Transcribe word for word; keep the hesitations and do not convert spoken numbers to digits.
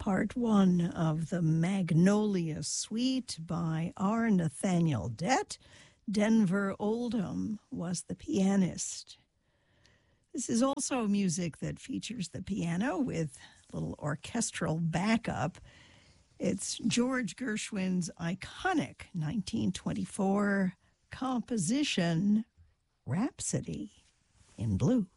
part one of the Magnolia Suite by R. Nathaniel Dett. Denver Oldham was the pianist. This is also music that features the piano with a little orchestral backup. It's George Gershwin's iconic nineteen twenty-four composition, Rhapsody in Blue.